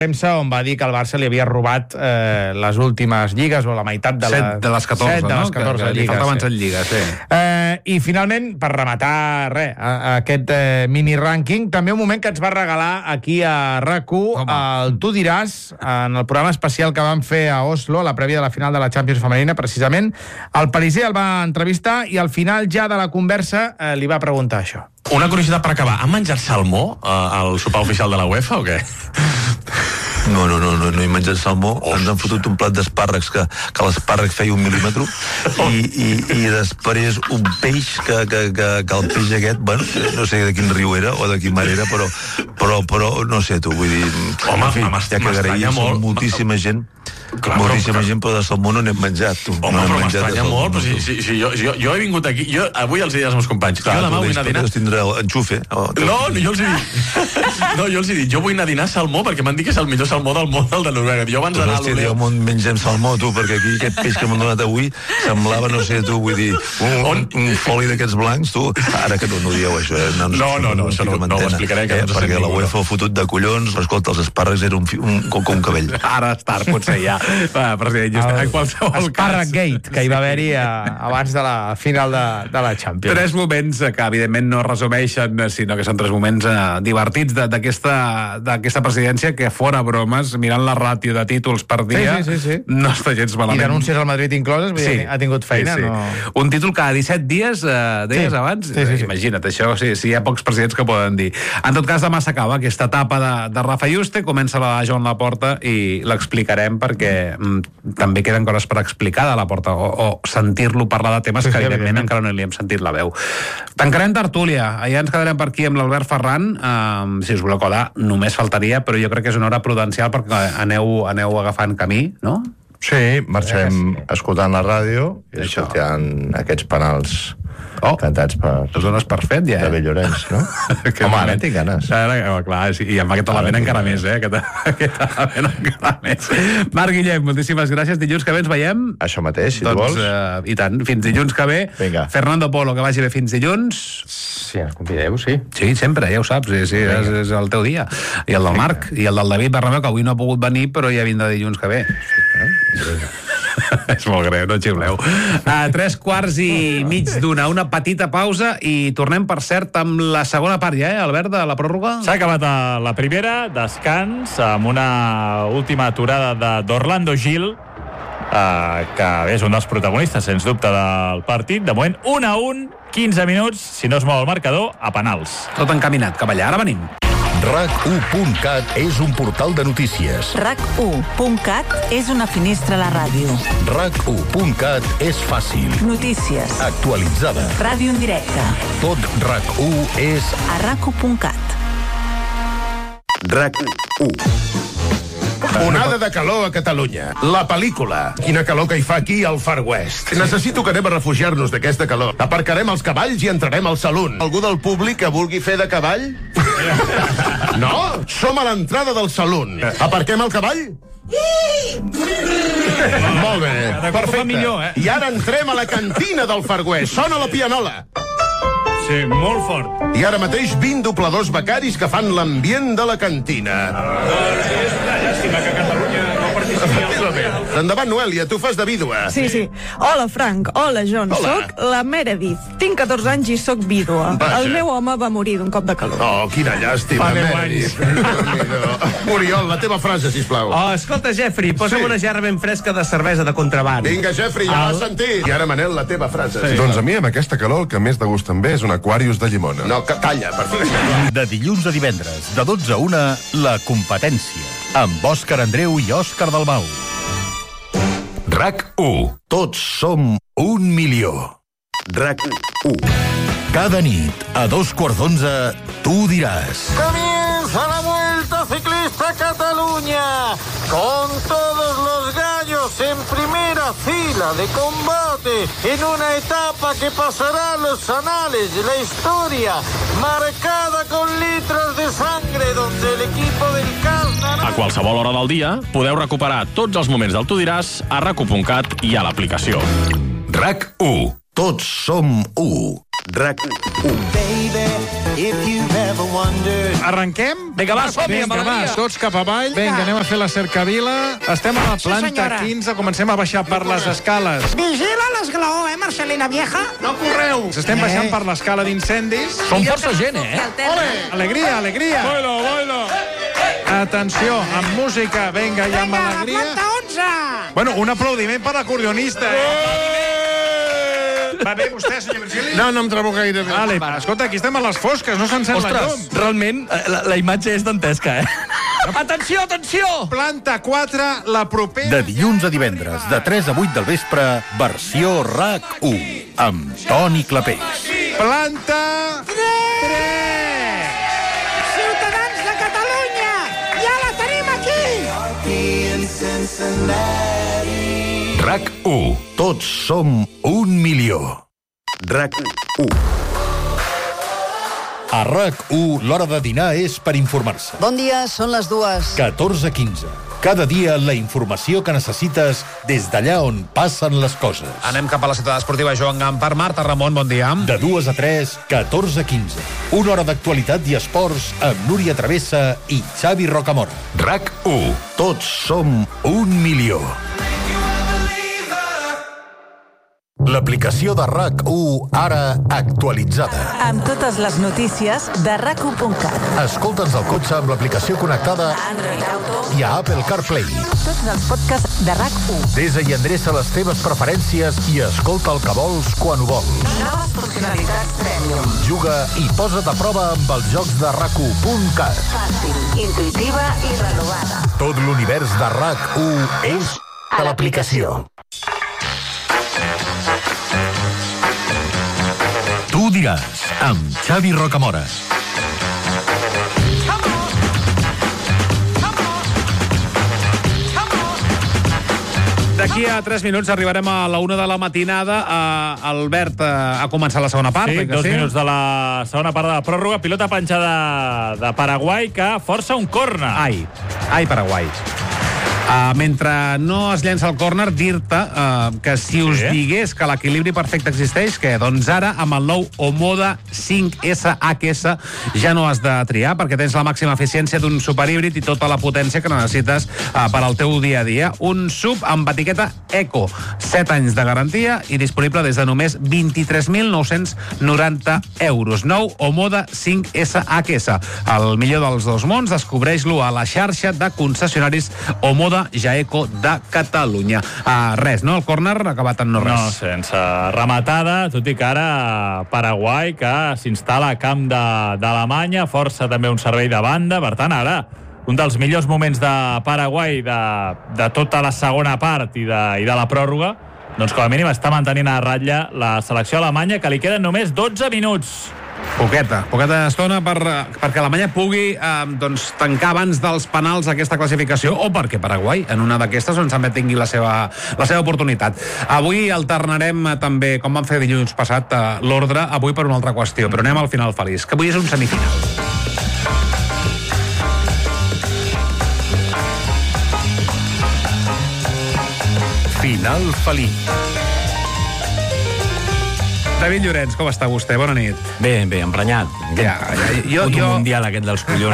premsa on va dir que el Barça li havia robat les últimes lligues o la meitat de les 7 de les 14, 7 de les 14 que li lligues. faltaven 7 lligues, sí. I finalment, per rematar aquest mini-rànquing, també un moment que ens va regalar aquí a RAC1 el Tu diràs, en el programa especial que vam fer a Oslo, a la prèvia de la final de la Champions femenina, precisament. El pariser el va entrevistar i al final ja de la conversa li va preguntar això. Una curiositat per acabar. Han menjat salmó al sopar oficial de la UEFA o què? No he menjat salmó. Ens han fotut un plat d'espàrrecs que l'espàrrec feia 1 mil·límetre i després un peix que el peix aquest, bueno, no sé de quin riu era o de quin mar era, però no sé tu, vull dir, home, en fi, ja que agraïa moltíssima gent. Clar, moltíssima gent, però de salmó no n'hem menjat, tu. Home, però m'estranya molt, però si jo he vingut aquí, avui els he dit als meus companys, jo demà vull anar a dinar... Tindrà enxufe. No, jo els he dit, jo vull anar a dinar salmó perquè m'han dit que és el millor salmó del món, el de Noruega. Jo abans d'anar a l'Oleo... Jo mengem salmó, tu, perquè aquí aquest peix que m'han donat avui semblava, no sé, tu, vull dir, un foli d'aquests blancs, tu, ara que no dieu això, No, això no ho explicaré, que no perquè la UEFA ha fotut de collons, escolta, els espàrrecs eren un cabell. Ara és tard, potser ja. Va, president, en qualsevol cas... Espàrrec Gate, que hi va haver-hi abans de la final de la Champions. 3 moments que, evidentment, no resumeixen, sinó que són 3 moments divertits d'aquesta presidència que, fora bromes, mirant la ràtio de títols per dia, no està gens malament. I denúncies al Madrid incloses, ha tingut feina. Un títol cada 17 dies, deies abans? Imagina't, això, si hi ha pocs presidents que poden dir. En tot cas, demà s'acaba aquesta etapa de Rafa Yuste, comença la de Joan Laporta i l'explicarem perquè també queden coses per explicar de Laporta o sentir-lo parlar de temes que evidentment encara no li hem sentit la veu. Tancarem tertúlia, allà ens quedarem per aquí amb l'Albert Ferran, si us voleu quedar només faltaria, però jo crec que és una hora prudencial perquè aneu agafant camí, no? Sí, marxem escoltant la ràdio i escoltant aquests penals cantats per... Els dones per fet, ja, David Llorenç, no? Home, ara tinc ganes. Clar, i amb aquest element encara més, aquest element encara més. Marc Guillem, moltíssimes gràcies. Dilluns que ve ens veiem. Això mateix, si tu vols. I tant, fins dilluns que ve. Vinga. Fernando Polo, que vagi bé fins dilluns. Si ens convideu, sí. Sí, sempre, ja ho saps, és el teu dia. I el del Marc, i el del David Berrameu, que avui no ha pogut venir, però ja vindrà dilluns que ve. És molt greu, no xiuleu. 3:15, una petita pausa i tornem, per cert, amb la segona part ja, Albert, de la pròrroga? S'ha acabat la primera, descans, amb una última aturada d'Orlando Gil, que és un dels protagonistes, sens dubte, del partit. De moment, 1-1, 15 minuts, si no es mou el marcador, a penals. Tot encaminat, cap allà, ara venim. RAC1.cat és un portal de notícies. RAC1.cat és una finestra a la ràdio. RAC1.cat és fàcil. Notícies. Actualitzada. Ràdio en directe. Tot RAC1 és a RAC1.cat. RAC1. Onada de calor a Catalunya. La pel·lícula. Quina calor que hi fa aquí al Far West. Necessito que anem a refugiar-nos d'aquesta calor. Aparcarem els cavalls i entrarem al saloon. Algú del públic que vulgui fer de cavall? No? Som a l'entrada del saloon. Aparquem el cavall? Molt bé, perfecte. I ara entrem a la cantina del Far West. Sona la pianola. Sí, molt fort. I ara mateix 20 dobladors becaris que fan l'ambient de la cantina. És una llàstima que Catalunya no participi. Endavant, Noèlia, tu fas de vídua. Sí. Hola, Frank. Hola, John. Hola. Soc la Meredith. Tinc 14 anys i soc vídua. Vaja. El meu home va morir d'un cop de calor. Oh, quina llàstima, Fa 10 Meredith. Oriol, la teva frase, sisplau. Oh, escolta, Jeffrey, posa'm una gerra ben fresca de cervesa de contraband. Vinga, Jeffrey, ja l'has sentit. I ara, Manel, la teva frase. Sí. Doncs a mi, amb aquesta calor, el que més de gust em ve és un Aquarius de llimona. No, que talla, per fi. De dilluns a divendres, de 12 a 1, La Competència, amb Òscar Andreu i Òscar Dalmau. RAC1. Tots som 1 milió. RAC1. Cada nit, a 2:15, Tu diràs. Comienza la Vuelta Ciclista Cataluña, con todos los gallos en primera fila de combate, en una etapa que pasará a los anales de la historia, marcada con litros de sangre, donde el equipo del CAS... A qualsevol hora del dia podeu recuperar tots els moments del Tu diràs a RAC1.cat i a l'aplicació. RAC1. Tots som 1. RAC1. Baby, if you've Arrenquem? Vinga, va, som-hi, amb Vinga, alegria. va, tots cap avall. Vinga, anem a fer la cercavila. Estem a la planta senyora. 15, comencem a baixar per les escales. Vigila l'esglaó, Marcelina vieja? No correu! S'estem baixant per l'escala d'incendis. Som força gent, Ole! Alegria, alegria! Boilo, boilo! Atenció, amb música, vinga, i amb alegria. Planta 11! Bueno, un aplaudiment per l'acordionista, Va bé vostè, senyor Virgili? No em trobo gaire bé. Vale, escolta, aquí estem a les fosques, no s'encén la llum. Ostres, realment, la imatge és dantesca, Atenció, atenció! Planta 4, la propera... De dilluns a divendres, de 3 a 8 del vespre, versió RAC1, amb Toni Clapés. Planta 3! Ciutadans de Catalunya! Ja la tenim aquí! RAC1. Tots som 1 milió. RAC1. A RAC1, l'hora de dinar és per informar-se. Bon dia, són les 2. 14:15. Cada dia la informació que necessites des d'allà on passen les coses. Anem cap a la ciutat esportiva Joan Gampar. Marta Ramon, bon dia. De 2 a 3, 14:15. Una hora d'actualitat i esports amb Núria Travessa i Xavi Rocamora. RAC1. Tots som 1 milió. L'aplicació de RAC1 ara actualitzada. Amb totes les notícies de RAC1.cat. Escolta'ns al cotxe amb l'aplicació connectada A Android Auto i a Apple CarPlay. Tots els podcasts de RAC1. Desa i endreça les teves preferències i escolta el que vols quan ho vols. Noves funcionalitats Premium. Juga i posa't a prova amb els jocs de RAC1.cat. Fàcil, intuïtiva i renovada. Tot l'univers de RAC1 és a l'aplicació. Tu diràs, amb Xavi Rocamora. D'aquí a 3 minuts arribarem a la 1 de la matinada. Albert, ha començat la segona part. Sí, 2 minuts de la segona part de la pròrroga. Pilota penjada de Paraguai que força un córner. Ai, Paraguai. Mentre no es llença el córner, dir-te que si us digués que l'equilibri perfecte existeix, que doncs ara, amb el nou Omoda 5S HS, ja no has de triar, perquè tens la màxima eficiència d'un superhíbrid i tota la potència que necessites per al teu dia a dia. Un sub amb etiqueta Eco, 7 anys de garantia i disponible des de només 23.990 euros. Nou Omoda 5S HS. El millor dels dos mons, descobreix-lo a la xarxa de concessionaris Omoda Jaeco de Catalunya. Res, no? El córner acabat en no res. No, sense rematada, tot i que ara Paraguai, que s'instal·la a camp d'Alemanya, força també un servei de banda, per tant, ara un dels millors moments de Paraguai de tota la segona part i de la pròrroga, doncs com a mínim està mantenint a ratlla la selecció alemanya, que li queden només 12 minuts. Poqueta estona perquè Alemanya pugui tancar abans dels penals aquesta classificació, o perquè Paraguai, en una d'aquestes, també tingui la seva oportunitat. Avui alternarem també, com vam fer dilluns passat, l'ordre, avui per una altra qüestió, però anem al final feliç, que avui és un semifinal. Final feliç. David Llorenç, com està vostè? Bona nit. Bé, emprenyat. Un mundial aquest dels collons.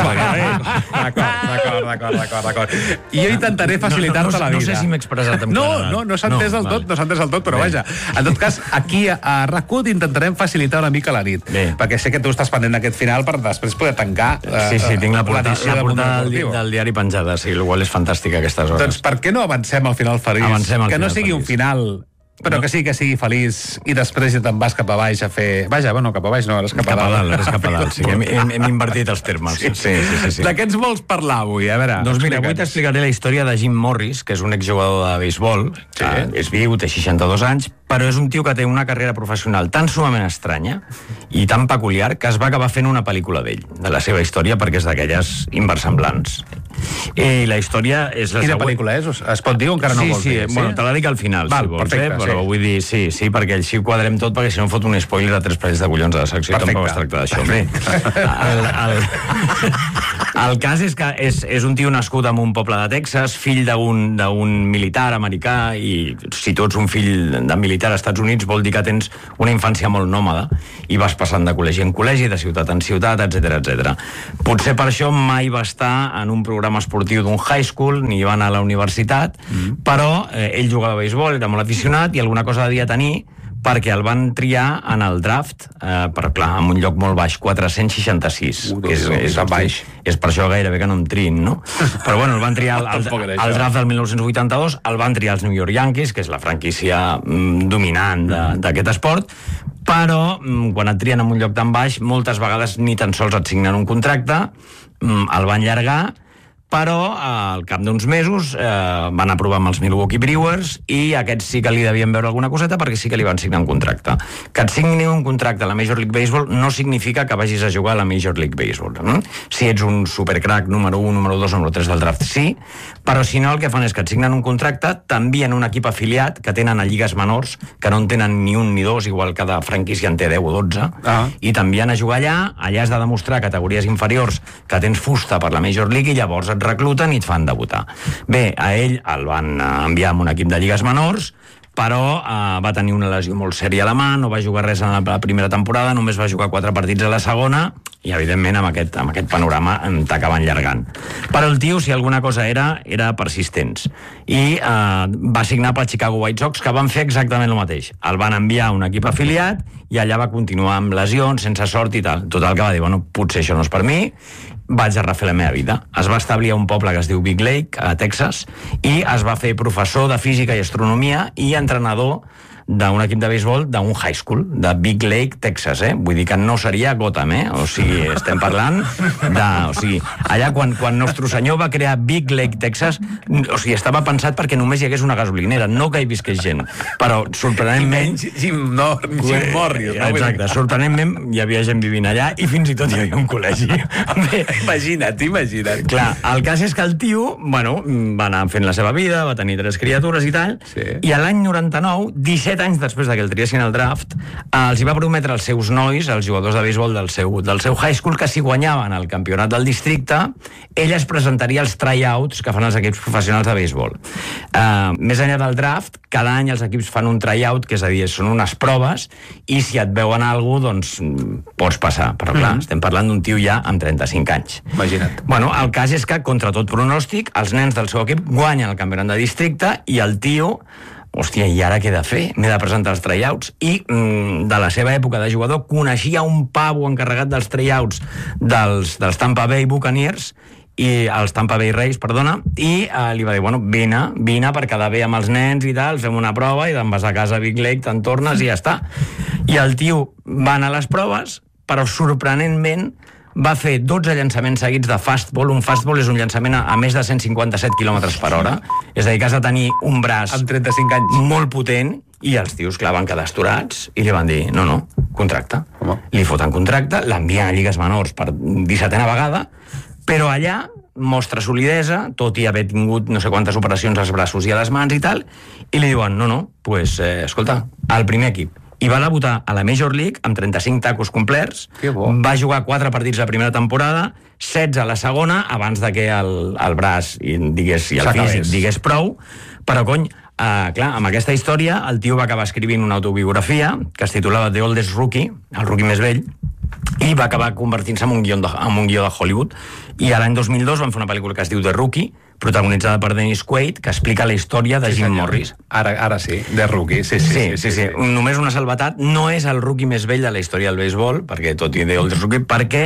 D'acord. Jo intentaré facilitar-te la vida. No sé si m'he expressat amb claredat. No s'ha entès del tot, però vaja. En tot cas, aquí a RAC1 intentarem facilitar una mica la nit, perquè sé que tu estàs pendent d'aquest final per després poder tancar Sí, tinc la portada del diari penjada, sí, el qual és fantàstica aquestes hores. Doncs per què no avancem al final feliç? Que no sigui un final... Però que sí que sigui feliç i després ja te'n vas cap a baix a fer... Vaja, bueno, cap a baix no, eres cap a dalt. Eres cap a dalt, sí. Hem invertit els termes. Sí. De què ens vols parlar avui? A veure, doncs mira, avui t'explicaré la història de Jim Morris, que és un exjugador de béisbol, és viu, té 62 anys, però és un tio que té una carrera professional tan sumament estranya i tan peculiar que es va acabar fent una pel·lícula d'ell, de la seva història, perquè és d'aquelles inversemblants. I la història és la següent. Quina pel·lícula és? Es pot dir o encara no vols dir? Sí, bueno, te la dic al final, si vols, però vull dir, sí, perquè així ho quadrem tot, perquè si no em fot un spoiler a 3 parells de collons a la secció, tampoc es tracta d'això. El cas és que és un tio nascut en un poble de Texas, fill d'un militar americà, i si tu ets un fill de militar als Estats Units vol dir que tens una infància molt nòmada i vas passant de col·legi en col·legi, de ciutat en ciutat, etc. Potser per això mai va estar en un programa esportiu d'un high school, ni va anar a la universitat, però ell jugava a béisbol, era molt aficionat i alguna cosa devia tenir, perquè el van triar en el draft, però clar, en un lloc molt baix, 466. És baix. És per això gairebé que no em triïn, no? Però bueno, el van triar al draft del 1982, el van triar els New York Yankees, que és la franquícia dominant d'aquest esport, però quan et trien en un lloc tan baix, moltes vegades ni tan sols et signen un contracte, el van llargar, però al cap d'uns mesos van aprovar amb els Milwaukee Brewers i aquests sí que li devien veure alguna coseta perquè sí que li van signar un contracte. Que et signi un contracte a la Major League Baseball no significa que vagis a jugar a la Major League Baseball. Si ets un supercrack número 1, número 2, número 3 del draft, sí, però si no el que fan és que et signen un contracte, t'envien un equip afiliat que tenen a lligues menors, que no en tenen ni un ni dos, igual cada franquícia en té 10 o 12, i t'envien a jugar allà has de demostrar categories inferiors que tens fusta per la Major League i llavors et recluten i et fan debutar. Bé, a ell el van enviar a un equip de lligues menors, però va tenir una lesió molt sèria a la mà, no va jugar res en la primera temporada, només va jugar 4 partits a la segona, i evidentment amb aquest panorama t'acaben llargant. Però el tio, si alguna cosa era persistents. I va signar pel Chicago White Sox, que van fer exactament el mateix. El van enviar a un equip afiliat i allà va continuar amb lesions, sense sort i tal. Total, que va dir, bueno, potser això no és per mi, vaig a refer la meva vida. Es va establir a un poble que es diu Big Lake, a Texas, i es va fer professor de física i astronomia i entrenador d'un equip de béisbol d'un high school, de Big Lake, Texas, Vull dir que no seria Gotham, O sigui, estem parlant de... O sigui, allà quan Nostre Senyor va crear Big Lake, Texas, o sigui, estava pensat perquè només hi hagués una gasolinera, no que hi visqués gent. Però, sorprenentment... Jim Morris, no? Exacte, sorprenentment hi havia gent vivint allà i fins i tot hi havia un col·legi. Imagina't. Clar, el cas és que el tio, bueno, va anar fent la seva vida, va tenir 3 criatures i tal, i a l'any 99, 17 anys després que el triessin al draft, els hi va prometre als seus nois, als jugadors de béisbol del seu high school, que si guanyaven el campionat del districte, ell es presentaria als tryouts que fan els equips professionals de béisbol. Més enllà del draft, cada any els equips fan un tryout, que és a dir, són unes proves, i si et veuen alguna cosa, doncs pots passar. Però clar, estem parlant d'un tio ja amb 35 anys. Imagina't. Bueno, el cas és que, contra tot pronòstic, els nens del seu equip guanyen el campionat de districte i el tio... Hòstia, i ara què he de fer? M'he de presentar als tryouts. I de la seva època de jugador coneixia un pavo encarregat dels tryouts dels Tampa Bay Buccaneers, i els Tampa Bay Rays, perdona, i li va dir, bueno, vine per quedar bé amb els nens i tal, fem una prova i te'n vas a casa a Big Lake, te'n tornes i ja està. I el tio va anar a les proves, però sorprenentment va fer 12 llançaments seguits de fastball. Un fastball és un llançament a més de 157 km per hora. És a dir, que has de tenir un braç amb 35 anys molt potent, i els tios, clar, van quedar astorats i li van dir, no, contracte. Li foten contracte, l'envien a lligues menors per 17a vegada, però allà mostra solidesa, tot i haver tingut no sé quantes operacions als braços i a les mans i tal, i li diuen, pues, escolta, al primer equip. I va debutar a la Major League amb 35 tacos complerts. Va jugar 4 partits la primera temporada, 16 a la segona, abans de que el braç i el físic digués prou. Però, cony, clar, amb aquesta història el tio va acabar escrivint una autobiografia que es titulava The Oldest Rookie, el rookie més vell, i va acabar convertint-se en un guió de Hollywood. I l'any 2002 van fer una pel·lícula que es diu The Rookie, protagonitzada per Dennis Quaid, que explica la història de Jim Morris. Ara sí, de rookie, sí. Només una salvetat, no és el rookie més vell de la història del béisbol, perquè tot i The Oldest Rookie, perquè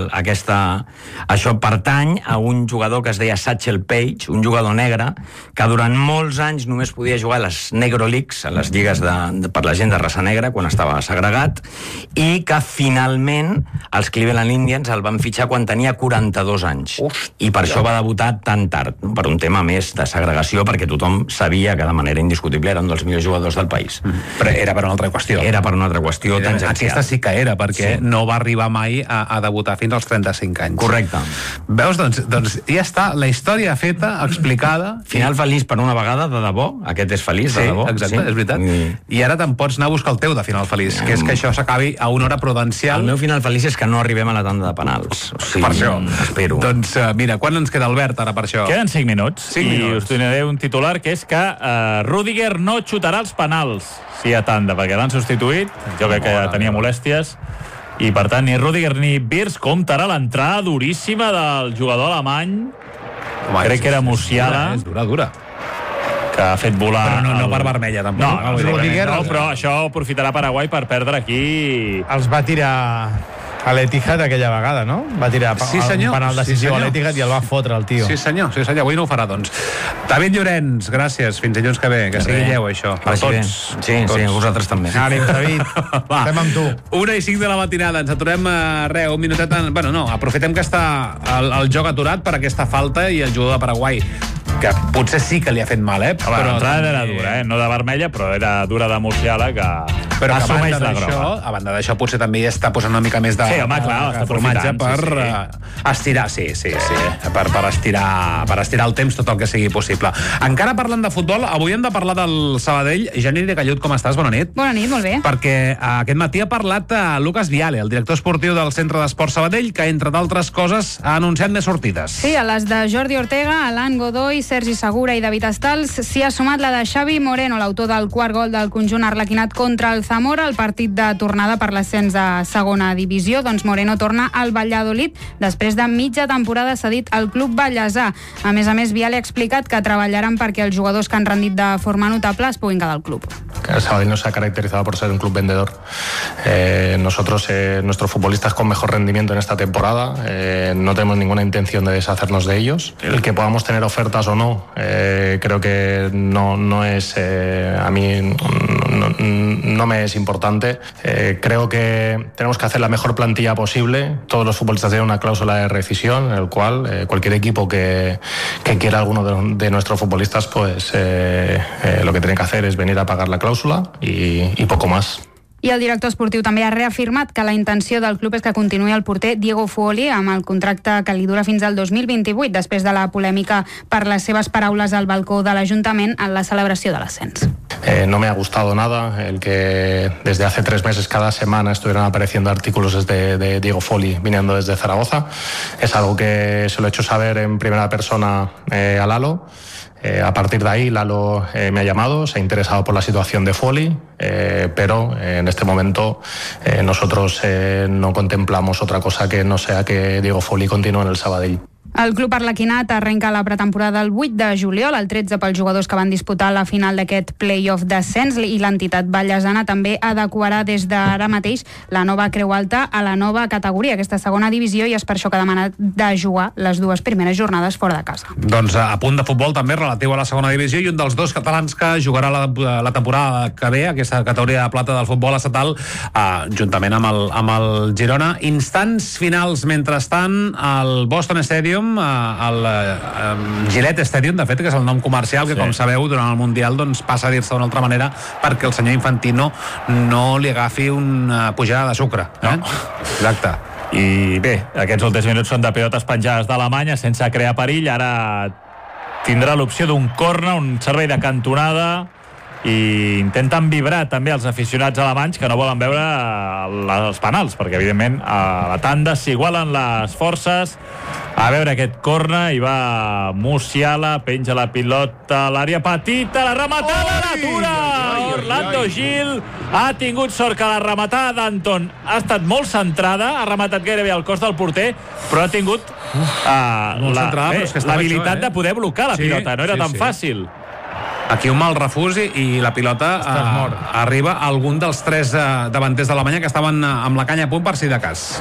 això pertany a un jugador que es deia Satchel Paige, un jugador negre, que durant molts anys només podia jugar a les Negro Leagues, a les lligues per la gent de raça negra, quan estava segregat, i que finalment els Cleveland Indians el van fitxar quan tenia 42 anys. I per això va debutar tan tard. per un tema més de segregació, perquè tothom sabia que de manera indiscutible era un dels millors jugadors del país. Però era per una altra qüestió. Era per una altra qüestió tangencial. Aquesta sí que era, perquè no va arribar mai a debutar fins als 35 anys. Correcte. Veus? Doncs ja està, la història feta, explicada. Final feliç per una vegada, de debò. Aquest és feliç, de debò. Exacte, és veritat. I ara te'n pots anar a buscar el teu de final feliç, que és que això s'acabi a una hora prudencial. El meu final feliç és que no arribem a la tanda de penals. Per això. Espero. Doncs mira, quan ens queda Albert ara per això? Queden 5 minuts. I us donaré un titular que és que Rüdiger no xutarà els penals si hi ha tanda, perquè l'han substituït. Jo crec que tenia molèsties. I per tant, ni Rüdiger ni Wirtz comptarà l'entrada duríssima del jugador alemany. Crec que era Musiala. És dura. Que ha fet volar... Però no per vermella, tampoc. No, però això aprofitarà Paraguai per perdre aquí... Els va tirar a l'Etihad aquella vegada, no? Va tirar un penal decisiu a l'Etihad i el va fotre el tio. Sí senyor, avui no ho farà, doncs. David Llorenç, gràcies, fins dilluns que ve, que sigui lleu, això. A tots. Sí, vosaltres també. Ànim, David, estem amb tu. 1:05 de la matinada, ens aturem un minutet... Bueno, no, aprofitem que està el joc aturat per aquesta falta i el jugador de Paraguai, que potser sí que li ha fet mal, Però l'entrada era dura, no de vermella, però era dura de Musiala, que assumeix la groga. A banda d'això, potser també està posant una mica més de formatge per estirar, per estirar el temps tot el que sigui possible. Encara parlant de futbol, avui hem de parlar del Sabadell. Jani de Callut, com estàs? Bona nit. Bona nit, molt bé. Perquè aquest matí ha parlat Lucas Viale, el director esportiu del Centre d'Esport Sabadell, que, entre d'altres coses, ha anunciat més sortides. Sí, a les de Jordi Ortega, Alan Godoy, Sergi Segura i David Estals s'hi ha sumat la de Xavi Moreno, l'autor del quart gol del conjunt arlequinat contra el Zamora, el partit de tornada per l'ascens a segona divisió. Doncs Moreno torna al Valladolid després de mitja temporada cedit al club vallesà. A més, Viale ha explicat que treballaran perquè els jugadors que han rendit de forma notable es puguin quedar al club. El Sabadell no se ha caracterizado por ser un club vendedor. Nosotros, nuestros futbolistas con mejor rendimiento en esta temporada, no tenemos ninguna intención de deshacernos de ellos. El que podamos tener ofertas o no, creo que no es, a mí no me es importante. Creo que tenemos que hacer la mejor plantilla posible. Todos los futbolistas tienen una cláusula de rescisión, en el cual cualquier equipo que quiera alguno de nuestros futbolistas, pues lo que tiene que hacer es venir a pagar la cláusula y poco más. I el director esportiu també ha reafirmat que la intenció del club és que continuï el porter Diego Fuoli amb el contracte que li dura fins al 2028, després de la polèmica per les seves paraules al balcó de l'Ajuntament en la celebració de l'ascens. No me ha gustado nada el que desde hace 3 meses cada semana estuvieran apareciendo artículos de Diego Fuoli viniendo desde Zaragoza. Es algo que se lo he hecho saber en primera persona a Lalo. A partir de ahí, Lalo me ha llamado, se ha interesado por la situación de Fuoli, pero en este momento nosotros no contemplamos otra cosa que no sea que Diego Fuoli continúe en el Sabadell. El club arlequinat arrenca la pretemporada el 8 de juliol, el 13 pels jugadors que van disputar la final d'aquest play-off d'ascens, i l'entitat vallesana també adequarà des d'ara mateix la nova Creu Alta a la nova categoria, aquesta segona divisió, i és per això que ha demanat de jugar les 2 primeres jornades fora de casa. Doncs a punt de futbol també relatiu a la segona divisió, i un dels 2 catalans que jugarà la temporada que ve, aquesta categoria de plata del futbol estatal, juntament amb el Girona. Instants finals, mentrestant, al Boston Stadium, al Gillette Stadium, de fet, que és el nom comercial, que com sabeu, durant el Mundial doncs, passa a dir-se d'una altra manera perquè el senyor Infantino no li agafi una pujada de sucre. Exacte. I bé, aquests últims minuts són de pilotes penjades d'Alemanya sense crear perill. Ara tindrà l'opció d'un córner, un servei de cantonada, i intenten vibrar també els aficionats alemanys que no volen veure els penals, perquè evidentment a la tanda s'igualen les forces. A veure aquest córner, i va Musiala, penja la pilota a l'àrea petita, la rematada, l'atura Orlando Gil. Ha tingut sort que la rematada d'Anton ha estat molt centrada, ha rematat gairebé al cos del porter, però ha tingut l'habilitat de poder blocar la pilota, no era tan fàcil. Aquí un mal refús i la pilota arriba a algun dels 3 davanters d'Alemanya que estaven amb la canya a punt per si de cas.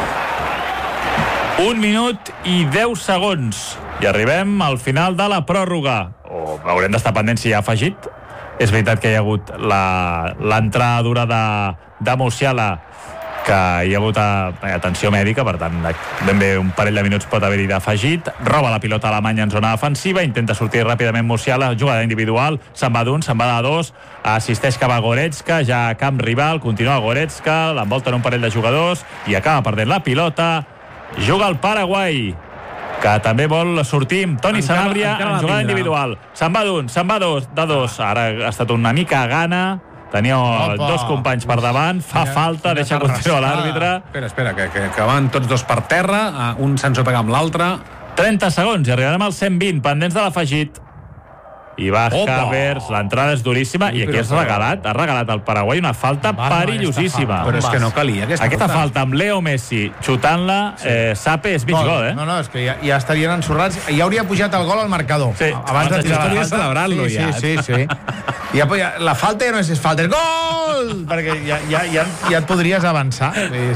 1 minut i 10 segons i arribem al final de la pròrroga. Haurem d'estar pendents si hi ha afegit. És veritat que hi ha hagut l'entrada dura de Musiala que hi ha hagut atenció mèdica, per tant, ben bé un parell de minuts pot haver-hi d'afegit. Roba la pilota alemanya en zona defensiva, intenta sortir ràpidament Musiala, jugada individual, se'n va d'un, se'n va de dos, assisteix cap a Goretzka, ja a camp rival, continua Goretzka, l'envolten un parell de jugadors i acaba perdent la pilota. Juga el Paraguai, que també vol sortir amb Toni Sanabria en jugada individual. Se'n va d'un, se'n va de dos. Ara ha estat una mica gana. Tenia dos companys per davant, fa falta, deixa continuar l'àrbitre. Espera, que van tots dos per terra, un s'ensopega amb l'altre. 30 segons i arribarem als 120, pendents de l'afegit. I va Havertz, l'entrada és duríssima, i aquí ha regalat al Paraguai una falta perillosíssima. Però és que no calia aquesta falta amb Leo Messi xutant-la, Sape és mig gol, No, és que ja estarien ensorrats, ja hauria pujat el gol al marcador. Abans de tirar la falta. Celebrant-lo ja. Sí. La falta ja no és falta, és gol! Perquè ja et podries avançar.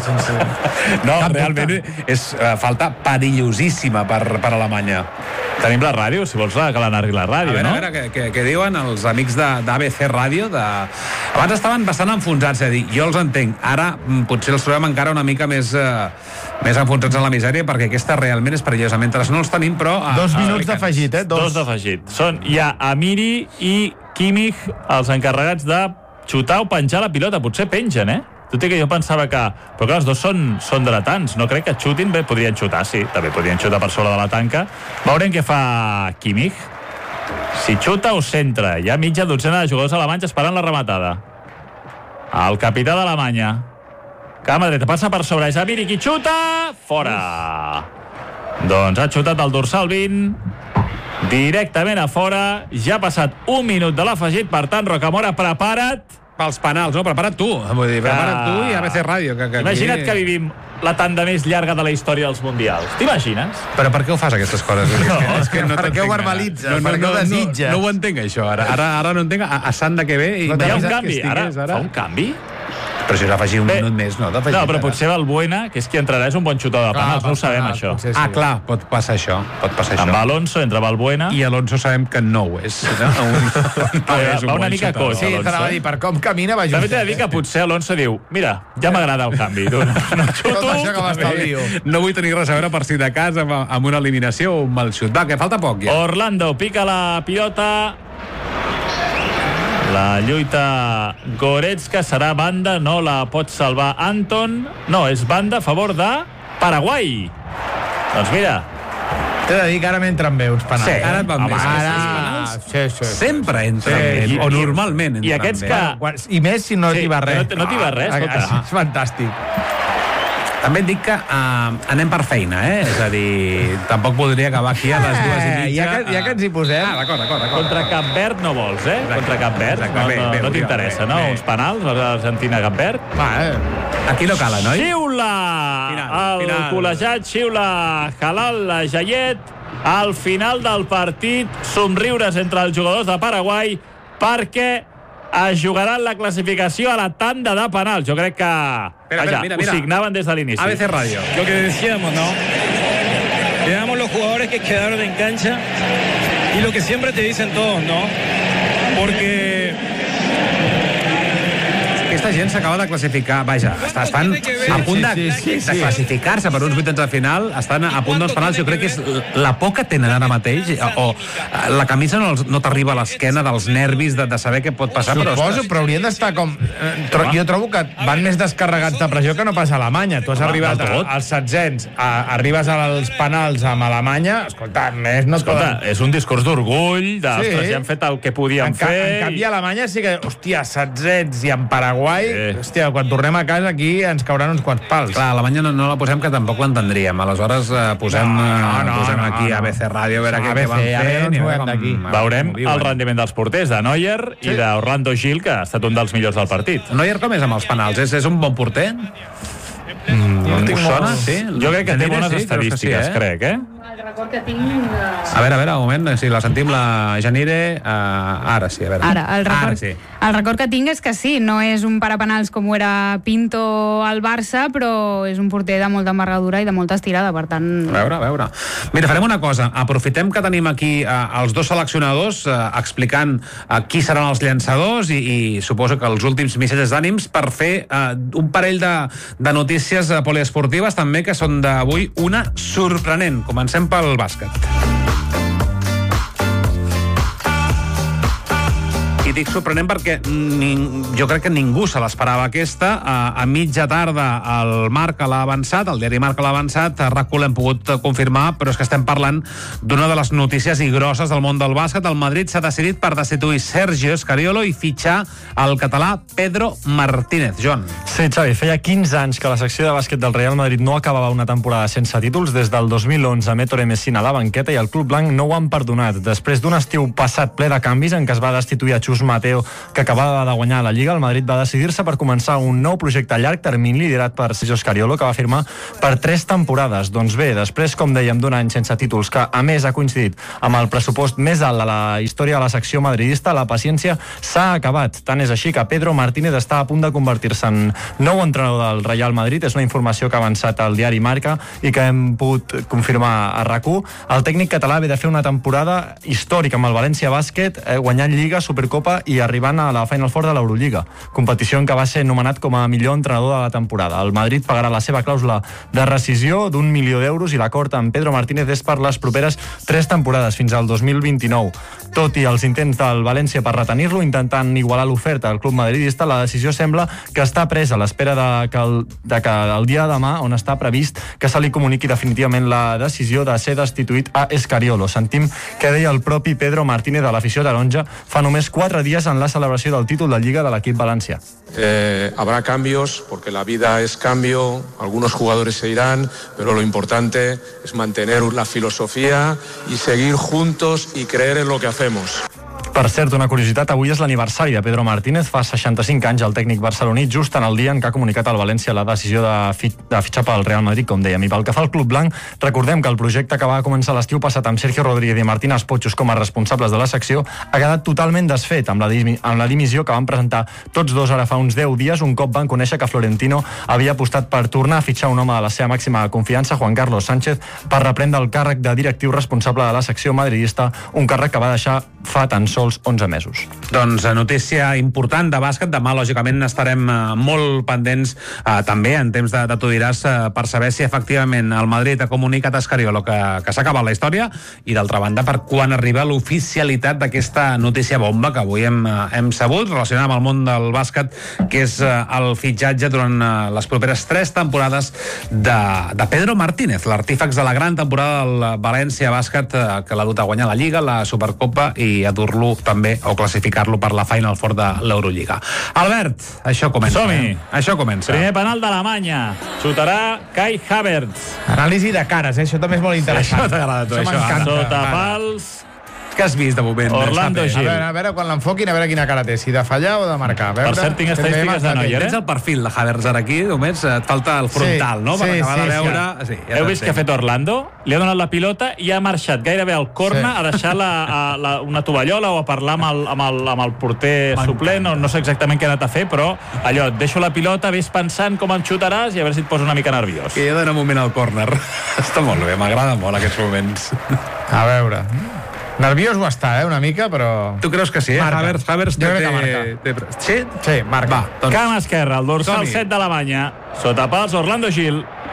No, realment és falta perillosíssima per Alemanya. Tenim la ràdio, si vols que l'anarri la ràdio, no? A veure, què diuen els amics d'ABC Ràdio? Abans estaven bastant enfonsats, jo els entenc. Ara potser els trobem encara una mica més enfonsats en la misèria, perquè aquesta realment és perillosa. Mentre no els tenim, però... 2 minuts d'afegit, Dos d'afegit. Són ja Amiri i Kimmich els encarregats de xutar o penjar la pilota. Potser pengen, Tot i que jo pensava que... Però clar, els dos són dretans. No crec que xutin bé. Podrien xutar, sí. També podrien xutar per sobre de la tanca. Veurem què fa Kimmich. Si xuta o centra. Hi ha mitja dotzena de jugadors alemanys esperant la rematada. El capità d'Alemanya. Cama dreta, passa per sobre. És Amiri qui xuta! Fora! Doncs ha xutat el dorsal 20. Directament a fora. Ja ha passat un minut de l'afegit. Per tant, Rocamora, prepara't. Pels penals, no? Prepara't tu. Vull dir, prepara't tu i ABC Ràdio. Imagina't que vivim la tanda més llarga de la història dels Mundials. T'imagines? Però per què ho fas, aquestes coses? És que no perquè ho verbalitza, perquè ho desitges. No ho entenc, això. Ara no entenc a Sanda que ve. Hi ha un canvi. Ara fa un canvi? Però si has d'afegir un minut més, no? No, però potser Valbuena, que és qui entrarà, és un bon xutador de penals. No ho sabem, això. Clar, pot passar això. Amb Alonso, entra Valbuena. I Alonso sabem que no ho és. Va una mica coix, Alonso. Sí, t'anava a dir, per com camina va just. També t'he de dir que potser Alonso diu, mira, ja m'agrada el canvi. No xuto. No vull tenir res a veure per si de cas amb una eliminació o un mal xut. Va, que falta poc, ja. Orlando pica la pilota. La lluita Goretzka serà banda, no la pot salvar Anton. No, és banda a favor de Paraguai. Doncs mira, t'he de dir que ara m'entren bé uns penals. Sí, ara et van bé. Sempre entren bé, o normalment entren bé. I aquests que... I més si no t'hi va res. No t'hi va res, escolta. És fantàstic. També et dic que anem per feina, És a dir, tampoc voldria acabar aquí a les 2:30. Ja que ens hi posem. D'acord. Contra Cap Verd no vols, Contra Cap Verd. No t'interessa, no? Uns penals, Argentina-Cap Verd. Aquí no calen, oi? Xiula! El col·legiat xiula Halal Jayet. Al final del partit, somriures entre els jugadors de Paraguai perquè es jugaran la clasificació a la tanda de penals. Jo crec que ho signaven des de l'inici. ABC Radio. Lo que decíamos, ¿no? Veamos los jugadores que quedaron en cancha y lo que siempre te dicen todos, ¿no? Porque aquesta gent s'acaba de classificar, estan a punt de classificar-se per uns vuitens de final, estan a punt dels penals. Jo crec que és la por que tenen ara mateix, o la camisa no t'arriba a l'esquena dels nervis de saber què pot passar. Suposo, però haurien d'estar com... Jo trobo que van més descarregats de pressió que no passa a Alemanya. Tu has arribat als setzents, arribes als penals amb Alemanya, escolta, més no et poden... És un discurs d'orgull, ja han fet el que podien fer... En canvi, a Alemanya sí que, hòstia, setzents i en Paraguai, hòstia, quan tornem a casa aquí ens cauran uns quants pals. Clar, a Alemanya no la posem, que tampoc l'entendríem. Aleshores posem aquí a ABC Ràdio a veure què van fent. Veurem el rendiment dels porters, de Neuer i d'Orlando Gil, que ha estat un dels millors del partit. Neuer com és amb els penals? És un bon porter? Us sona? Sí? Jo crec que té bones estadístiques, crec, El record que tinc... A veure, un moment, si la sentim, la Janire... Ara sí, a veure. El record que tinc és que sí, no és un parapenals com ho era Pinto al Barça, però és un porter de molta envergadura i de molta estirada, per tant... A veure. Mira, farem una cosa. Aprofitem que tenim aquí els dos seleccionadors explicant qui seran els llançadors i suposo que els últims missatges d'ànims per fer un parell de notícies poliesportives també que són d'avui una sorprenent. Comencem pel bàsquet. I dic sorprenent perquè jo crec que ningú se l'esperava aquesta. A mitja tarda el Marca l'ha avançat, el diari Marca l'ha avançat, a RAC1 l'hem pogut confirmar, però és que estem parlant d'una de les notícies i grosses del món del bàsquet. El Madrid s'ha decidit per destituir Sergio Scariolo i fitxar el català Pedro Martínez. Joan. Sí, Xavi, feia 15 anys que la secció de bàsquet del Real Madrid no acabava una temporada sense títols. Des del 2011 amb Ettore Messina a la banqueta i el club blanc no ho han perdonat. Després d'un estiu passat ple de canvis en què es va destituir a Chus Mateo, que acabava de guanyar la Lliga, el Madrid va decidir-se per començar un nou projecte a llarg termini liderat per Sergio Scariolo, que va firmar per 3 temporades. Doncs bé, després, com dèiem, d'un any sense títols, que a més ha coincidit amb el pressupost més alt de la història de la secció madridista, la paciència s'ha acabat. Tant és així que Pedro Martínez està a punt de convertir-se en nou entrenador del Real Madrid. És una informació que ha avançat al diari Marca i que hem pogut confirmar a RAC1. El tècnic català ve de fer una temporada històrica amb el València Bàsquet, guanyant Lliga, Supercopa i arribant a la Final Four de l'Eurolliga, competició en què va ser nomenat com a millor entrenador de la temporada. El Madrid pagarà la seva clàusula de rescisió d'1 milió d'euros i l'acord amb Pedro Martínez és per les properes 3 temporades, fins al 2029. Tot i els intents del València per retenir-lo, intentant igualar l'oferta al club madridista, la decisió sembla que està presa a l'espera de que el dia de demà, on està previst que se li comuniqui definitivament la decisió de ser destituït a Scariolo. Sentim que deia el propi Pedro Martínez de l'afició taronja fa només 4 días en la celebración del título de Liga del equipo Valencia. Habrá cambios, porque la vida es cambio, algunos jugadores se irán, pero lo importante es mantener la filosofía y seguir juntos y creer en lo que hacemos. Per cert, una curiositat, avui és l'aniversari de Pedro Martínez. Fa 65 anys el tècnic barceloní, just en el dia en què ha comunicat al València la decisió de fitxar pel Real Madrid, com dèiem. I pel que fa al club blanc, recordem que el projecte que va començar l'estiu passat amb Sergio Rodríguez i Martín Espotxos com a responsables de la secció ha quedat totalment desfet amb la dimissió que van presentar tots dos ara fa uns 10 dies, un cop van conèixer que Florentino havia apostat per tornar a fitxar un home de la seva màxima confiança, Juan Carlos Sánchez, per reprendre el càrrec de directiu responsable de la secció madridista, un càrrec que va deixar fa tan sols 11 mesos. Doncs notícia important de bàsquet. Demà, lògicament, estarem molt pendents també en temps de tu diràs per saber si efectivament el Madrid ha comunicat a Scariolo que s'ha acabat la història i, d'altra banda, per quan arriba l'oficialitat d'aquesta notícia bomba que avui hem sabut relacionada amb el món del bàsquet, que és el fitxatge durant les properes 3 temporades de Pedro Martínez, l'artífex de la gran temporada del València Bàsquet, que l'ha dut a guanyar la Lliga, la Supercopa i a dur-lo també o classificar-lo per la Final Four de l'Eurolliga. Albert, això comença. Som-hi. Això comença. Primer penal d'Alemanya. Xutarà Kai Havertz. Anàlisi de cares, això també és molt interessant. Això t'agrada a tu, això. Sota pals. Què has vist de moment? Orlando Gil. A veure quan l'enfoquin, a veure quina cara té, si de fallar o de marcar. Per cert, tinc estadístiques de Neuer, Tens el perfil de Havertz ara aquí, només et falta el frontal, no? Per acabar de veure... Sí. Heu vist què ha fet Orlando? Li ha donat la pilota i ha marxat gairebé al corna a deixar una tovallola o a parlar amb el porter suplent, no sé exactament què ha anat a fer, però allò, et deixo la pilota, ves pensant com em xutaràs i a veure si et posa una mica nerviós. Que ja dona un moment al córner. Està molt bé, m'agrada molt aquests moments. A veure... Nerviós ho està, una mica, però... Tu creus que sí, eh? Havertz jo crec que marca. Sí? Sí, marca. Va, doncs... Cam esquerra, el dorsal 7 d'Alemanya. Sota pals, Orlando Gil.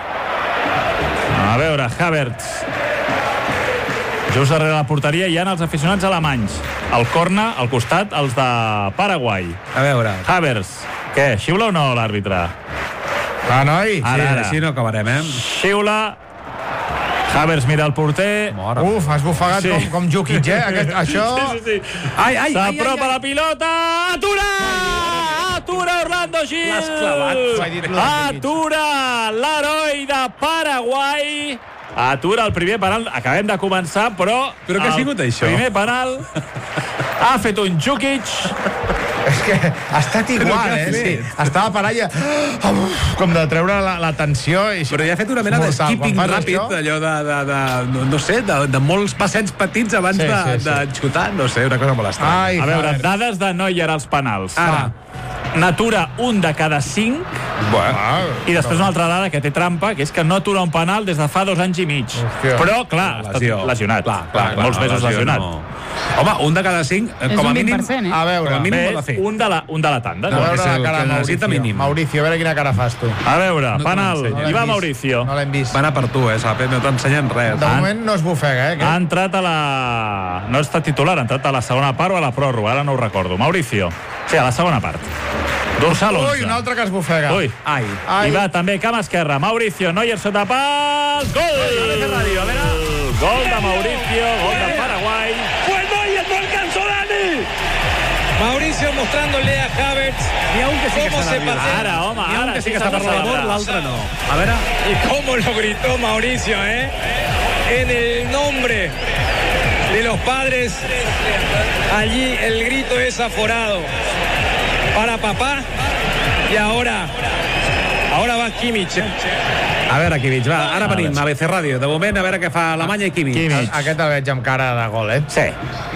A veure, Havertz. Just darrere la porteria hi ha els aficionats alemanys. Al corna, al costat, els de Paraguai. A veure... Havertz. Què, xiula o no l'àrbitre? Va, noi. Ara. Així no acabarem, eh? Xiula... Havertz mira el porter. Uf, has bufegat com Jukic, això... Sí. S'apropa la pilota. Atura! Atura Orlando Gil! L'has clavat. Atura l'heroi de Paraguai. Atura el primer penal. Acabem de començar, però... Però què ha sigut això? Primer penal ha fet un Jukic És que ha estat igual, sí. Estava per allà com de treure la tensió. Però ja ha fet una mena d'skipping ràpid, allò de no sé, de molts passets petits abans de xutar, no sé, una cosa molt estranya. A veure, dades de Neuer als penals. Ara. N'atura un de cada 5 i després una altra dada que té trampa, que és que no atura un penal des de fa 2 anys i mig. Però, clar, ha estat lesionat. Clar, molts mesos lesionat. Home, un de cada 5, com a mínim... A veure, com a mínim ho ha de fer. Un de la tanda. A veure la cara de Mauricio, a veure quina cara fas tu. A veure, penal. I va Mauricio. No l'hem vist. Va anar per tu, Sape, no t'ensenyen res. De moment no es bufega, Ha entrat a la... No està titular, ha entrat a la segona part o a la pròrroga, ara no ho recordo. Mauricio. Sí, a la segona part. Dorsal 11. Ui, un altre que es bufega. Ui. I va també cama esquerra. Mauricio, Neuer sota pal. Gol! Gol de Mauricio, gol del Paraguay. Fue Neuer, no alcanzó Dani. Mauricio mostrándole a Havertz cómo se pasea. Ara, home, ara sí que està per l'amor, l'altre no. A veure. Y cómo lo gritó Mauricio, en el nombre de los padres. Allí el grito es aforado para papá. Y ahora va Kimmich. A veure, Kimmich, va, ara venim a ABC Ràdio. De moment, a veure què fa Alemanya i Kimmich. Aquest el veig amb cara de gol, Sí.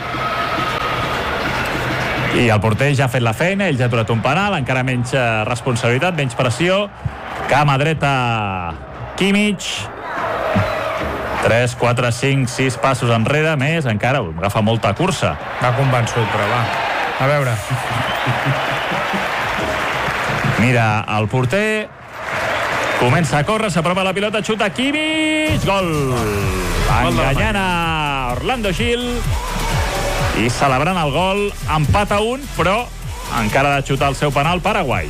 I el porter ja ha fet la feina, ell ja ha aturat un penal, encara menys responsabilitat, menys pressió. Cama dreta Kimmich. 3, 4, 5, 6 passos enrere, més, encara agafa molta cursa. Va convençut, però va. A veure. Mira el porter, comença a córrer, s'apropa la pilota, xuta Kimmich, gol! Enganyant a Orlando Gil i celebrant el gol, empat a 1, però encara ha de xutar el seu penal Paraguai.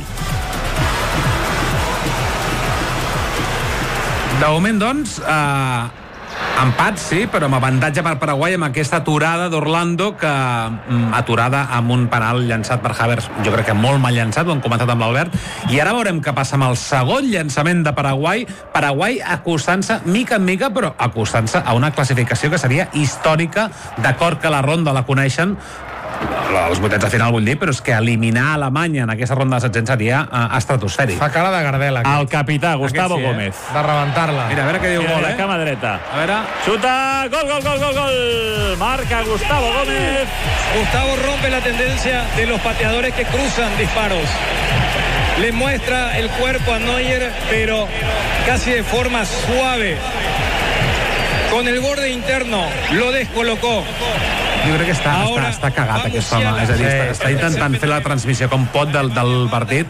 De moment, doncs, empat, sí, però amb avantatge per Paraguai amb aquesta aturada d'Orlando, que aturada amb un penal llançat per Havertz, jo crec que molt mal llançat, ho hem comentat amb l'Albert, i ara veurem què passa amb el segon llançament de Paraguai, Paraguai acostant-se mica en mica, però acostant-se a una classificació que seria històrica, d'acord que la ronda la coneixen, els vuitens de final vull dir, però és que eliminar Alemanya en aquesta ronda de 700 seria estratosfèric. Fa cara de Gardel, aquest. El capità, Gustavo Gómez. De rebentar-la. Mira, a veure què diu gol, La cama dreta. A veure. Xuta, gol! Marca Gustavo Gómez. Gustavo rompe la tendencia de los pateadores que cruzan disparos. Le muestra el cuerpo a Neuer, pero casi de forma suave. Con el borde interno lo descolocó. Jo crec que està cagat aquest home, és a dir, està intentant fer la transmissió com pot del partit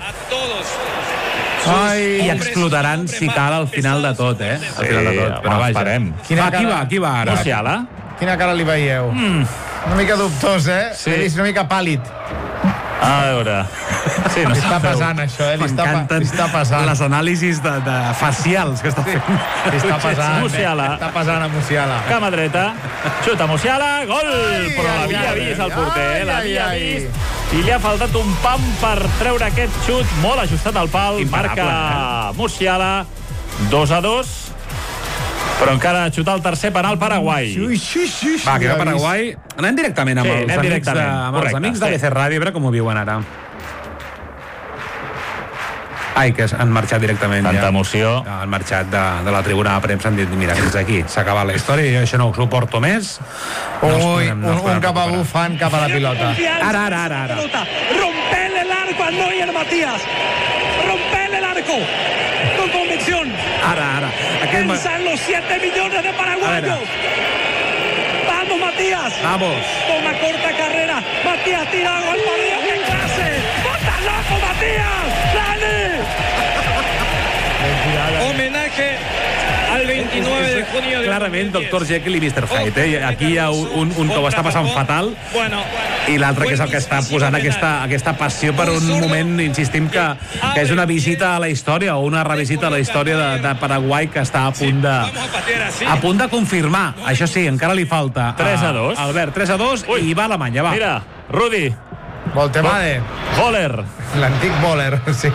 i explotaran si cal al final de tot, al final de tot, però vaja. Qui va ara? Musiala? Quina cara li veieu? Una mica dubtós, Sí. L'he vist una mica pàl·lid. A veure... Sí, no li està passant, això, li està passant. Les anàlisis facials que està fent. Li està passant, Musiala. Està passant a Musiala. Cama dreta, xuta Musiala, gol! Però l'havia vist el porter, l'havia vist. I li ha faltat un pam per treure aquest xut, molt ajustat al pal. Marca Musiala, 2-2. Però encara ha de xutar el tercer penal Paraguai. Va, que va Paraguai. Anem directament amb els amics de BC Ràdio, a veure com ho viuen ara. Ai, que han marxat directament. Tanta emoció. Han marxat de la tribuna de premsa, han dit, mira, fins aquí, s'ha acabat la història, jo això no ho suporto més. Ui, un cap a bufant, cap a la pilota. Ara. Rompele el arco a Neuer, Matías. Rompele el arco. Con convicción. Ara. Piensan los 7 millones de paraguayos. Vamos, Matías. Vamos. Con una corta carrera. Matías tirado al partido. ¡Qué clase! ¡Bota loco, Matías! ¡Dale! Homenaje al 29 de junio. Clarament, Dr. Jekyll i Mr. Hyde. Aquí hi ha un que ho està passant fatal i l'altre que és el que està posant aquesta passió per un moment, insistim, que és una visita a la història o una revisita a la història de Paraguai que està a punt de confirmar. Això sí, encara li falta 3-2. Albert, 3-2 i va Alemanya, va. Mira, Rudi. Voltemade. Voller. L'antic Voller, sí.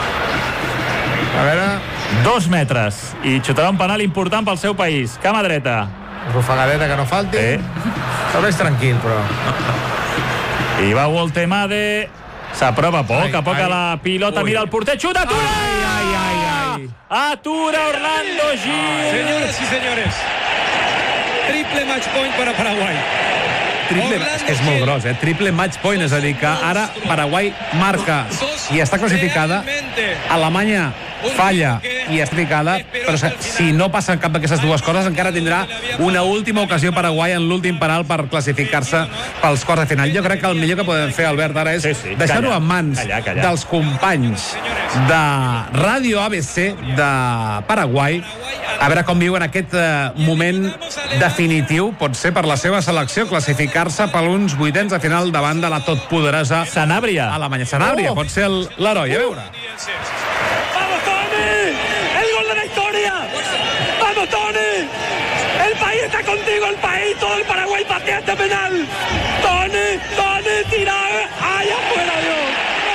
A veure... 2 metres i xutarà un penal important pel seu país. Cama dreta. Rufegadeta que no falti. El veig tranquil, però... I va Voltemade. S'aprova a poc a la pilota, mira el porter, xuta, atura! Atura Orlando Gil! Señoras y señores, triple match point para Paraguai. És molt gros, triple match point, és a dir, que ara Paraguai marca i està classificada, Alemanya falla i està classificada, però si no passa cap d'aquestes dues coses encara tindrà una última ocasió Paraguai en l'últim penal per classificar-se pels quarts de final. Jo crec que el millor que podem fer, Albert, ara és deixar-ho en mans dels companys de Ràdio ABC de Paraguai, a veure com viuen aquest moment definitiu, pot ser per la seva selecció, classificar-se per uns vuitens de final davant de la totpoderosa Sanabria. Alemanya. Sanabria pot ser l'heroi, a veure. ¡Vamos, Toni! ¡El gol de la historia! ¡Vamos, Toni! ¡El país está contigo, el país! ¡Todo el Paraguay patea este penal! ¡Toni! ¡Tira! ¡Ay, afuera, Dios!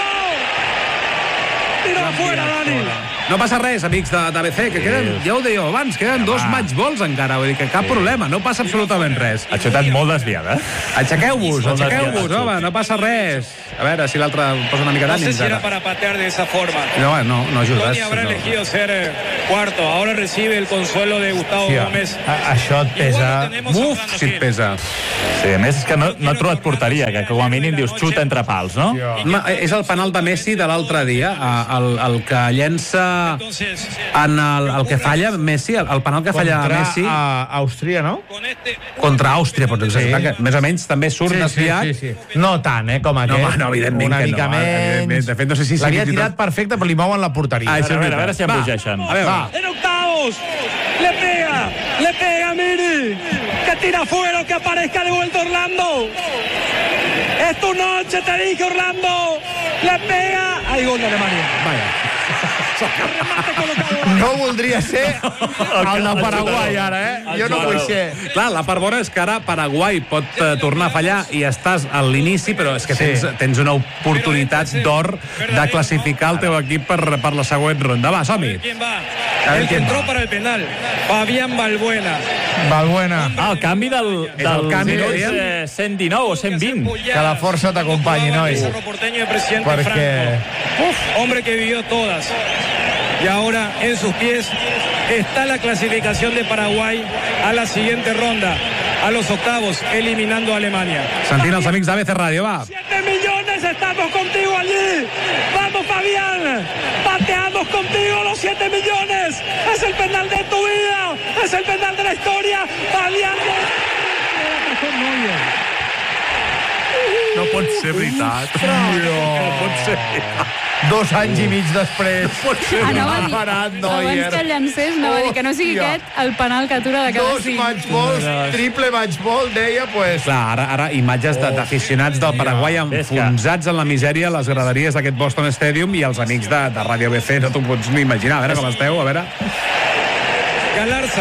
¡No! ¡Tira afuera, Dani! No passa res, amics d'ABC, que queden, ja ho dèieu abans, queden 2 matchballs encara, vull dir que cap problema, no passa absolutament res. Ha xutat molt desviada. Aixequeu-vos, home, no passa res. A veure si l'altre posa una mica d'ànims. No sé si era para patear de esa forma. No ajudes. Toni habrá elegido ser cuarto, ahora recibe el consuelo de Gustavo Gómez. Això et pesa. Uf, si et pesa. Sí, a més és que no ha trobat porteria, que com a mínim dius xuta entre pals, no? És el penal de Messi de l'altre dia, el que llença en el que falla Messi, el penal que falla Messi contra Àustria, no? Contra Àustria, pots explicar que més o menys també surt desviat. Sí. No tant, com aquest. No, evidentment una mica menys. De fet, no sé si l'havia tirat perfecte, però li mouen la porteria. A veure si embogeixen. En octavos, le pega, Miri, que tira fuera, que aparezca de vuelta Orlando. Es tu noche, te dije, Orlando. Le pega. Hay gol de Alemania. Vaya. No voldria ser el de Paraguai ara, Jo no vull ser. Clar, la part bona és que ara Paraguai pot tornar a fallar i estàs a l'inici, però és que tens una oportunitat d'or de classificar el teu equip per la següent ronda. Va, som-hi. El que entró para el penal, Fabián Balbuena. El canvi del 119 o 120. Que la força t'acompanyi, nois. Perquè... hombre que vivió todas. Y ahora en sus pies está la clasificación de Paraguay a la siguiente ronda, a los octavos, eliminando a Alemania. Sentint els amics d'ABC Ràdio, va. 7 millones, estamos contigo allí. Vamos, Fabián. Pateamos contigo los 7 millones. Es el penal de tu vida. Es el penal de la historia. Fabián. No pot ser veritat. No pot ser veritat. 2 anys i mig després. Abans que llancés, no va dir que no sigui aquest el penal que atura de cada 5. 2 matchballs, triple matchball, deia, pues... Clar, ara imatges d'aficionats del Paraguai enfonsats en la misèria a les graderies d'aquest Boston Stadium i els amics de Ràdio ABC, no t'ho pots ni imaginar. A veure com esteu, a veure... Galarza.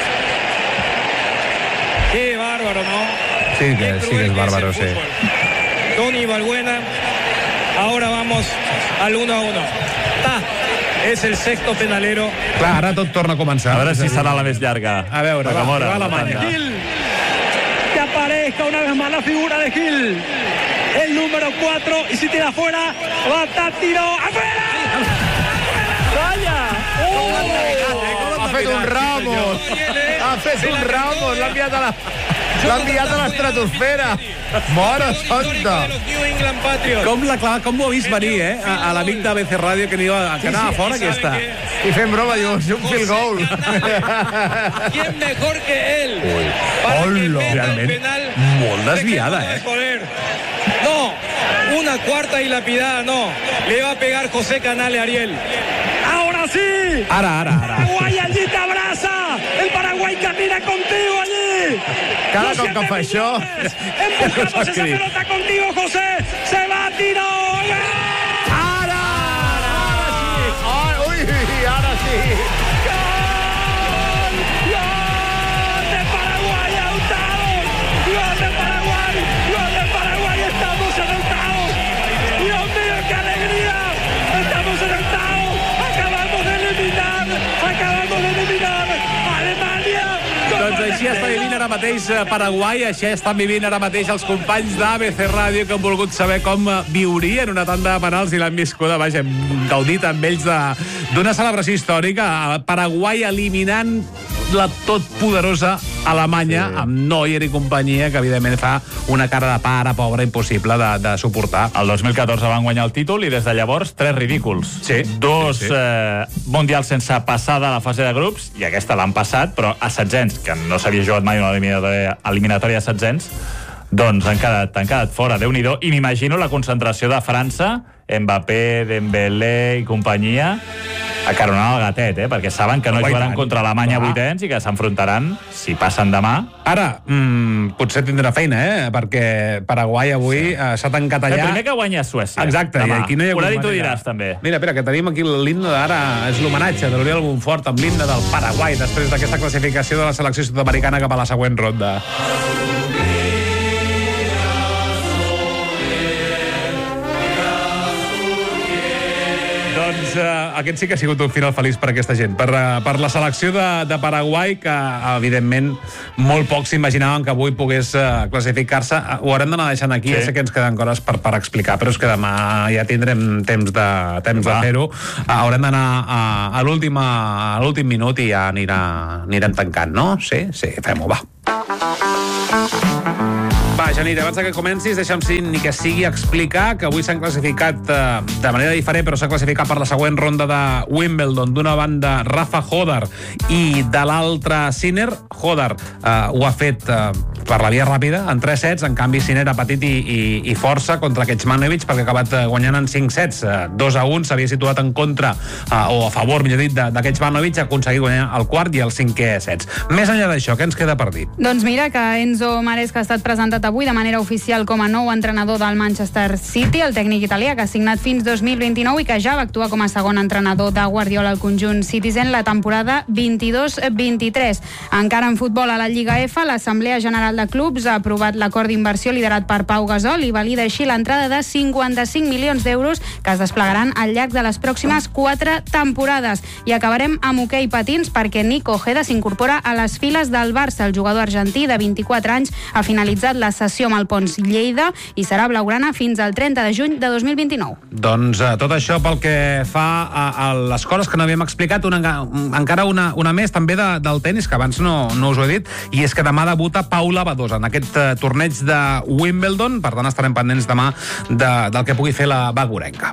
Qué bárbaro, ¿no? Sí que és bárbaro, sí. Toni Balbuena. Ahora vamos al 1-1. Es el sexto penalero. Clar, ara tot torna a començar. A veure si serà la més llarga. A veure, va Alemanya. Que aparezca una vez más la figura de Gil. El número 4. Y si tira afuera, va a tiro. ¡Afuera! ¡Vaya! Ha fet un Ramos. Ha fet un Ramos. L'ha enviat a l'estratosfera. Mora santa. Com ho ha vist venir, a l'amic d'ABC Ràdio que anava fora, aquí està. I fent broma, diu, és un field goal. ¿Quién mejor que él? Hola, realment molt desviada, No, una cuarta y lapidada, no. Le va a pegar José Canale a Ariel. ¡Ahora sí! Ara. Paraguay allí te abraza. El Paraguay camina contigo allí. Cada cop que fa això... Empujamos esa pelota contigo, José. Se va a tiro. Ara sí. Ara sí. ¡Gol! ¡Gol de Paraguay a octavos! ¡Gol de Paraguay! ¡Gol de Paraguay! ¡Estamos en octavos! ¡Dios mío, qué alegría! ¡Estamos en octavos! ¡Acabamos de eliminar a Alemania! Doncs Així està vivint ara mateix Paraguai, així estan vivint ara mateix els companys d'ABC Ràdio que han volgut saber com viurien una tanda de penals i l'han viscuda. Vaja, hem gaudit amb ells d'una celebració històrica. Paraguai eliminant la totpoderosa Alemanya, amb Neuer i companyia, que evidentment fa una cara de pare pobra impossible de suportar. El 2014 van guanyar el títol i des de llavors 3 ridículs. Sí. Dos mundials sense passar de la fase de grups, i aquesta l'han passat, però a setzents, que no s'havia jugat mai una eliminatòria a setzents, doncs han quedat fora, Déu-n'hi-do. I m'imagino la concentració de França, Mbappé, Dembélé i companyia, acaronant el gatet, perquè saben que no jugaran contra Alemanya a vuitens i que s'enfrontaran, si passen demà. Ara, potser tindrà feina, perquè Paraguai avui s'ha tancat allà. El primer que guanya és Suècia. Exacte, i aquí no hi ha Horario, tu diràs, també. Mira, que tenim aquí l'himne d'ara, és l'homenatge de l'Oriol Bonfort amb l'himne del Paraguai després d'aquesta classificació de la selecció sud-americana cap a la següent ronda. Doncs aquest sí que ha sigut un final feliç per aquesta gent, per la selecció de Paraguai, que evidentment molt pocs s'imaginaven que avui pogués classificar-se. Ho haurem d'anar deixant aquí, ja sé que ens queden coses per explicar, però és que demà ja tindrem temps de fer-ho. Haurem d'anar a l'últim minut i ja anirem tancant, no? Sí, fem-ho, va. Va, Janira, abans que comencis, deixa'm ni que sigui explicar que avui s'han classificat de manera diferent, però s'ha classificat per la següent ronda de Wimbledon. D'una banda, Rafa Hodar, i de l'altra, Sinner. Hodar ho ha fet per la via ràpida, en 3 sets. En canvi, Sinner ha patit i força contra Kecmanovic, perquè ha acabat guanyant en 5 sets. 2-1, s'havia situat en contra, o a favor, millor dit, de Kecmanovic, ha aconseguit guanyar el quart i el 5è sets. Més enllà d'això, què ens queda per dir? Doncs mira que Enzo Maresca ha estat presentat avui de manera oficial com a nou entrenador del Manchester City, el tècnic italià que ha signat fins 2029 i que ja va actuar com a segon entrenador de Guardiola al conjunt Citizen la temporada 22-23. Encara en futbol a la Lliga F, l'Assemblea General de Clubs ha aprovat l'acord d'inversió liderat per Pau Gasol i valida així l'entrada de 55 milions d'euros que es desplegaran al llarg de les pròximes 4 temporades. I acabarem amb hoquei patins perquè Nico Ojeda s'incorpora a les files del Barça. El jugador argentí de 24 anys ha finalitzat la sessió amb el Pons Lleida i serà blaugrana fins al 30 de juny de 2029. Doncs tot això pel que fa a les coses que no havíem explicat, encara una més també del tenis, que abans no us ho he dit, i és que demà debuta Paula Badosa en aquest torneig de Wimbledon. Per tant, estarem pendents demà del que pugui fer la bagurenca.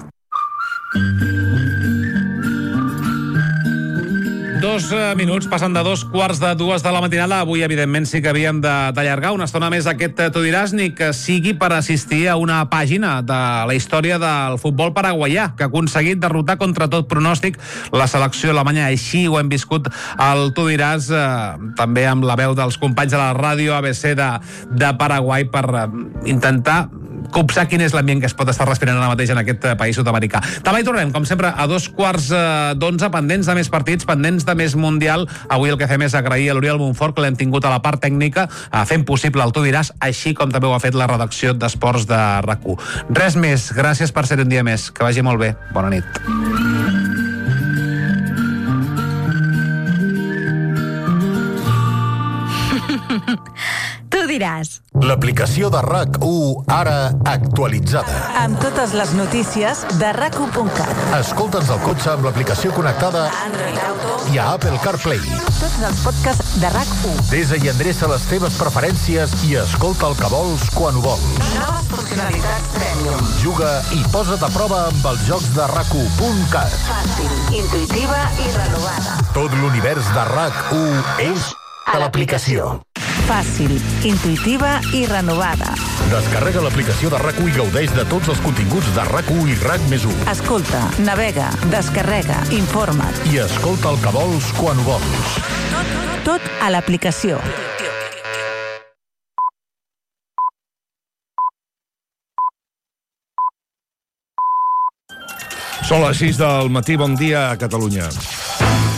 2 minuts, passen de 2:45 de la matinada. Avui, evidentment, sí que havíem d'allargar una estona més aquest Tu diràs, ni que sigui per assistir a una pàgina de la història del futbol paraguaià, que ha aconseguit derrotar contra tot pronòstic la selecció alemanya. Així ho hem viscut al Tu diràs, també amb la veu dels companys de la ràdio ABC de Paraguai, per intentar copsar quin és l'ambient que es pot estar respirant ara mateix en aquest país sud-americà. Demà hi tornem, com sempre, a 11:15, pendents de més partits, pendents de més Mundial. Avui el que fem és agrair a l'Oriol Bonfort, que l'hem tingut a la part tècnica, fent possible el Tu diràs, així com també ho ha fet la redacció d'Esports de RAC1. Res més, gràcies per ser un dia més. Que vagi molt bé. Bona nit. Tu diràs. L'aplicació de RAC1 ara actualitzada. Amb totes les notícies de RAC1.cat. Escolta'ns al cotxe amb l'aplicació connectada a Android Auto i a Apple CarPlay. Tots els podcasts de RAC1. Desa i endreça les teves preferències i escolta el que vols quan ho vols. Noves funcionalitats Premium. Juga i posa't a prova amb els jocs de RAC1.cat. Fàcil, intuïtiva i renovada. Tot l'univers de RAC1 és a l'aplicació. Fàcil, intuïtiva i renovada. Descarrega l'aplicació de RAC1 i gaudeix de tots els continguts de RAC1 i RAC+1. Escolta, navega, descarrega, informa't. I escolta el que vols quan ho vols. Tot a l'aplicació. Són les 6 del matí, bon dia a Catalunya.